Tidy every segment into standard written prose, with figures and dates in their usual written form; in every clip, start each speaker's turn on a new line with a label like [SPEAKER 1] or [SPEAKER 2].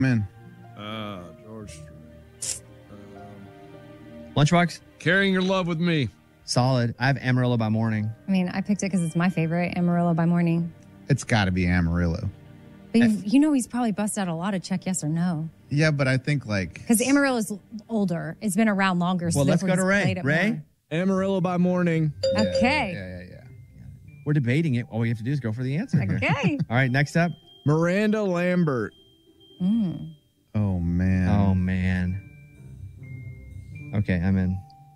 [SPEAKER 1] Man.
[SPEAKER 2] George Strait.
[SPEAKER 3] Lunchbox?
[SPEAKER 2] Carrying Your Love with Me.
[SPEAKER 3] Solid. I have Amarillo by Morning.
[SPEAKER 4] I mean, I picked it because it's my favorite, Amarillo by Morning.
[SPEAKER 1] It's got to be Amarillo.
[SPEAKER 4] But you know he's probably busted out a lot of Check Yes or No.
[SPEAKER 1] Yeah, but I think like...
[SPEAKER 4] Because Amarillo's older. It's been around longer.
[SPEAKER 3] Well, let's go to Ray. Ray?
[SPEAKER 5] Amarillo by Morning.
[SPEAKER 4] Okay.
[SPEAKER 1] Yeah.
[SPEAKER 3] We're debating it. All we have to do is go for the answer.
[SPEAKER 4] Okay.
[SPEAKER 3] All right, next up.
[SPEAKER 5] Miranda Lambert.
[SPEAKER 1] Oh, man.
[SPEAKER 3] Oh, man. Okay, I'm in.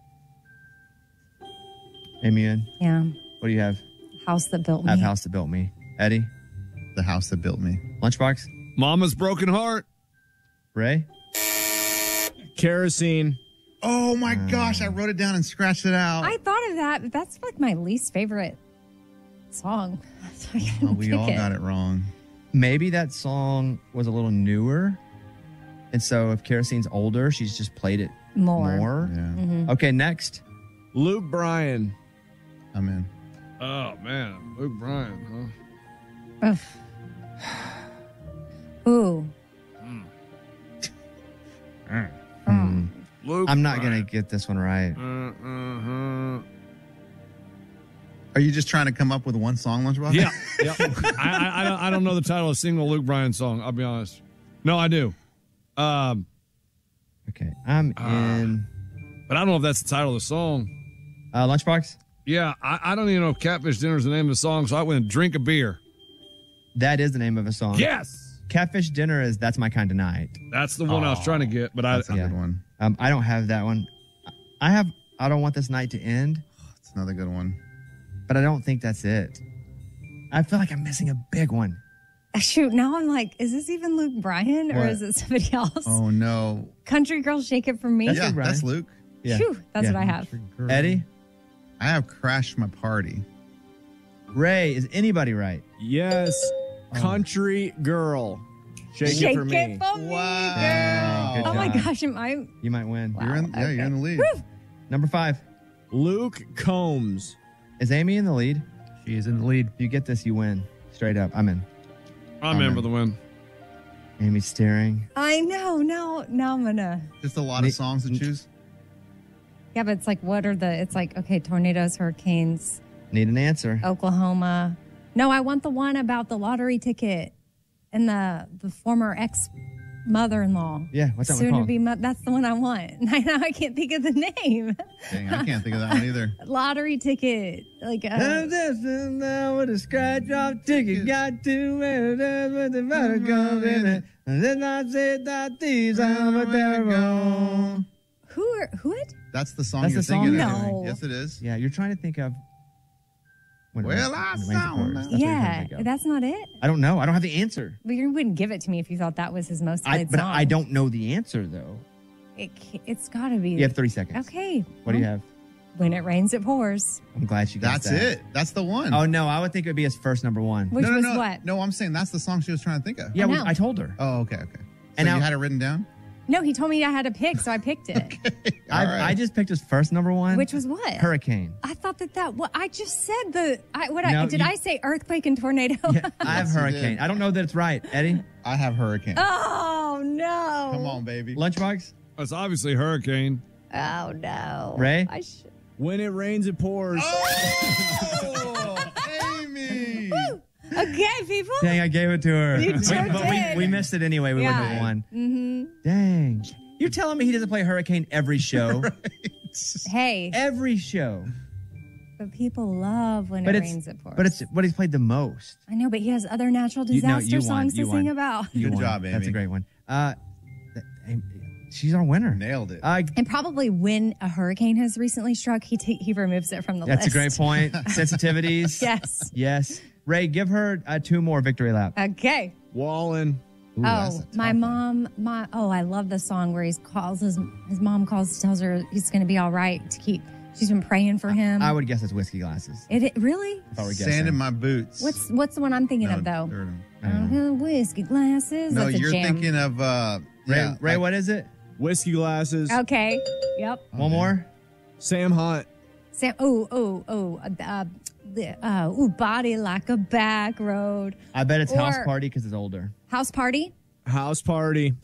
[SPEAKER 3] Amy, you in?
[SPEAKER 4] Yeah.
[SPEAKER 3] What do you have?
[SPEAKER 4] House That Built Me.
[SPEAKER 3] I have House That Built Me. Eddie?
[SPEAKER 1] The House That Built Me.
[SPEAKER 3] Lunchbox?
[SPEAKER 2] Mama's Broken Heart.
[SPEAKER 3] Ray?
[SPEAKER 5] Kerosene.
[SPEAKER 1] Oh, my gosh. I wrote it down and scratched it out.
[SPEAKER 4] I thought of that, but that's like my least favorite song. So I couldn't
[SPEAKER 1] we
[SPEAKER 4] pick
[SPEAKER 1] all got it wrong.
[SPEAKER 3] Maybe that song was a little newer. And so if Kerosene's older, she's just played it more.
[SPEAKER 1] Yeah.
[SPEAKER 3] Okay, next.
[SPEAKER 5] Luke Bryan.
[SPEAKER 1] I'm in.
[SPEAKER 2] Oh, man. Luke Bryan,
[SPEAKER 4] Ugh. Ooh.
[SPEAKER 2] Luke
[SPEAKER 3] I'm not
[SPEAKER 2] Bryan.
[SPEAKER 3] going to get this one right.
[SPEAKER 1] Are you just trying to come up with one song, Lunchbox?
[SPEAKER 2] Yeah. I don't know the title of a single Luke Bryan song, I'll be honest. No, I do.
[SPEAKER 3] Okay, I'm in.
[SPEAKER 2] But I don't know if that's the title of the song.
[SPEAKER 3] Lunchbox?
[SPEAKER 2] Yeah, I don't even know if Catfish Dinner is the name of the song, so I went and drink a beer.
[SPEAKER 3] That is the name of a song.
[SPEAKER 2] Yes!
[SPEAKER 3] Catfish Dinner is That's My Kind of Night.
[SPEAKER 2] That's the one I was trying to get, but
[SPEAKER 1] That's a good one.
[SPEAKER 3] I don't have that one. I have I Don't Want This Night to End,
[SPEAKER 1] It's another good one.
[SPEAKER 3] but I don't think that's it. I feel like I'm missing a big one.
[SPEAKER 4] Shoot, now I'm like, is this even Luke Bryan or
[SPEAKER 1] What?
[SPEAKER 4] is it somebody else?
[SPEAKER 1] Oh, no.
[SPEAKER 4] Country Girl, Shake It For Me.
[SPEAKER 3] That's
[SPEAKER 1] Yeah,
[SPEAKER 3] Luke Bryan.
[SPEAKER 1] that's Luke.
[SPEAKER 3] Yeah.
[SPEAKER 4] Phew, that's what I have.
[SPEAKER 3] Eddie?
[SPEAKER 1] I have Crash My Party.
[SPEAKER 3] Ray, is anybody right?
[SPEAKER 5] Yes. Country Girl. Shake It For Me.
[SPEAKER 1] Wow.
[SPEAKER 3] Dang, good
[SPEAKER 4] Oh my
[SPEAKER 3] job.
[SPEAKER 4] gosh, am I?
[SPEAKER 3] You might win.
[SPEAKER 4] Wow.
[SPEAKER 1] You're in the lead.
[SPEAKER 3] Number 5.
[SPEAKER 5] Luke Combs.
[SPEAKER 3] Is Amy in the lead?
[SPEAKER 6] She is in the lead.
[SPEAKER 3] If you get this, you win. Straight up. I'm in.
[SPEAKER 2] I'm in for the win.
[SPEAKER 3] Amy's staring.
[SPEAKER 4] I know. Now I'm gonna.
[SPEAKER 1] Just a lot of songs to choose.
[SPEAKER 4] Yeah, but it's like, what are the? It's like, okay, tornadoes, hurricanes,
[SPEAKER 3] Need an answer.
[SPEAKER 4] Oklahoma. No, I want the one about the lottery ticket and the former ex mother-in-law.
[SPEAKER 3] Yeah, what's that one
[SPEAKER 4] Soon
[SPEAKER 3] called?
[SPEAKER 4] to be. That's the one I want. Now I can't think of the name.
[SPEAKER 1] Dang, I can't think of that one either.
[SPEAKER 4] Lottery ticket, like.
[SPEAKER 3] Now with a scratch off ticket, got to where the money comes in it. And then I said that these are terrible.
[SPEAKER 4] Who it?
[SPEAKER 1] That's the song
[SPEAKER 3] That's
[SPEAKER 1] you're
[SPEAKER 3] the song?
[SPEAKER 1] thinking
[SPEAKER 4] No.
[SPEAKER 1] of. Yes, it is.
[SPEAKER 3] Yeah, you're trying to think of. when it
[SPEAKER 1] Well,
[SPEAKER 3] rains-
[SPEAKER 1] I
[SPEAKER 3] when it rains, it
[SPEAKER 1] sound
[SPEAKER 3] pours.
[SPEAKER 1] now.
[SPEAKER 3] That's what you're trying
[SPEAKER 4] Yeah,
[SPEAKER 3] to think of.
[SPEAKER 4] that's not it.
[SPEAKER 3] I don't know. I don't have the answer.
[SPEAKER 4] But you wouldn't give it to me if you thought that was his most played
[SPEAKER 3] But
[SPEAKER 4] song.
[SPEAKER 3] I don't know the answer though.
[SPEAKER 4] It's got to be.
[SPEAKER 3] You have 30 seconds.
[SPEAKER 4] Okay.
[SPEAKER 3] What do you have?
[SPEAKER 4] When it rains, it pours.
[SPEAKER 3] I'm glad she got
[SPEAKER 1] That's
[SPEAKER 3] that.
[SPEAKER 1] it. That's the one.
[SPEAKER 3] Oh no, I would think it would be his first number one.
[SPEAKER 4] Which was
[SPEAKER 1] no.
[SPEAKER 4] what?
[SPEAKER 1] No, I'm saying that's the song she was trying to think of.
[SPEAKER 3] Yeah,
[SPEAKER 4] I know.
[SPEAKER 3] I told her.
[SPEAKER 1] Oh, okay. So
[SPEAKER 3] And now-
[SPEAKER 1] you had it written down?
[SPEAKER 4] No, he told me I had to pick, so I picked it.
[SPEAKER 1] All right.
[SPEAKER 3] I just picked his first number one.
[SPEAKER 4] Which was what?
[SPEAKER 3] Hurricane.
[SPEAKER 4] I thought that. What I just said
[SPEAKER 3] No,
[SPEAKER 4] I say earthquake and tornado?
[SPEAKER 3] Yeah, I have
[SPEAKER 1] Yes, you
[SPEAKER 3] hurricane.
[SPEAKER 1] did.
[SPEAKER 3] I don't know that it's right. Eddie?
[SPEAKER 1] I have Hurricane.
[SPEAKER 4] Oh no!
[SPEAKER 1] Come on, baby.
[SPEAKER 3] Lunchbox?
[SPEAKER 2] It's obviously Hurricane.
[SPEAKER 4] Oh no!
[SPEAKER 3] Ray?
[SPEAKER 5] When it rains, it pours.
[SPEAKER 1] Oh, Amy.
[SPEAKER 4] Okay, people.
[SPEAKER 3] Dang, I gave it to her.
[SPEAKER 4] You sure
[SPEAKER 3] But
[SPEAKER 4] did.
[SPEAKER 3] we missed it anyway. We wouldn't have won. Mm-hmm. Dang. You're telling me he doesn't play Hurricane every show?
[SPEAKER 4] Hey,
[SPEAKER 3] Every show.
[SPEAKER 4] but people love when
[SPEAKER 3] But
[SPEAKER 4] it
[SPEAKER 3] it's
[SPEAKER 4] rains. It pours.
[SPEAKER 3] but it's what he's played the most.
[SPEAKER 4] I know, but he has other natural
[SPEAKER 3] You- no,
[SPEAKER 4] disaster
[SPEAKER 3] you won.
[SPEAKER 4] songs to
[SPEAKER 3] You
[SPEAKER 4] sing
[SPEAKER 3] won.
[SPEAKER 4] about.
[SPEAKER 3] You
[SPEAKER 1] Good
[SPEAKER 3] won.
[SPEAKER 1] job,
[SPEAKER 3] That's a
[SPEAKER 1] Amy.
[SPEAKER 3] great one. She's our winner.
[SPEAKER 1] Nailed it.
[SPEAKER 4] And probably when a hurricane has recently struck, he removes it from the
[SPEAKER 3] That's
[SPEAKER 4] list.
[SPEAKER 3] a great point. Sensitivities.
[SPEAKER 4] Yes.
[SPEAKER 3] Yes. Ray, give her 2 more victory lap.
[SPEAKER 4] Okay.
[SPEAKER 5] Wallen.
[SPEAKER 1] Ooh, that's a
[SPEAKER 4] Oh,
[SPEAKER 1] tough
[SPEAKER 4] my
[SPEAKER 1] one.
[SPEAKER 4] mom, I love the song where his mom calls, tells her he's going to be all right she's been praying for him.
[SPEAKER 3] I would guess it's whiskey glasses.
[SPEAKER 4] It really?
[SPEAKER 3] If I were
[SPEAKER 1] Sand
[SPEAKER 3] guessing.
[SPEAKER 1] in my boots.
[SPEAKER 4] What's the one I'm thinking
[SPEAKER 1] No,
[SPEAKER 4] of though? Whiskey glasses.
[SPEAKER 1] No,
[SPEAKER 4] That's a
[SPEAKER 1] you're
[SPEAKER 4] jam.
[SPEAKER 1] thinking of
[SPEAKER 3] Ray, what is it?
[SPEAKER 5] Whiskey glasses.
[SPEAKER 4] Okay. Yep.
[SPEAKER 3] One more?
[SPEAKER 5] Sam Hunt.
[SPEAKER 4] Body like a back road.
[SPEAKER 3] I bet it's House
[SPEAKER 4] Or-
[SPEAKER 3] Party because it's older.
[SPEAKER 4] House party.
[SPEAKER 5] House party.